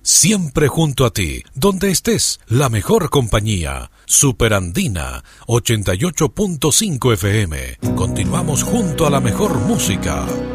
Siempre junto a ti, donde estés, la mejor compañía. Superandina 88.5 FM. Continuamos junto a la mejor música.